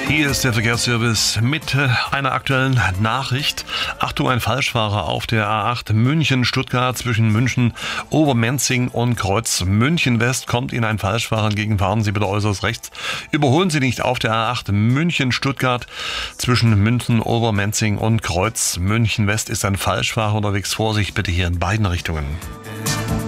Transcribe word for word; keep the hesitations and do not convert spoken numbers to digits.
Hier ist der Verkehrsservice mit äh, einer aktuellen Nachricht. Achtung, ein Falschfahrer auf der A acht München-Stuttgart zwischen München, Obermenzing und Kreuz München West kommt Ihnen ein Falschfahrer entgegen. Fahren Sie bitte äußerst rechts. Überholen Sie nicht auf der A acht München-Stuttgart zwischen München, Obermenzing und Kreuz München West ist ein Falschfahrer unterwegs. Vorsicht bitte hier in beiden Richtungen.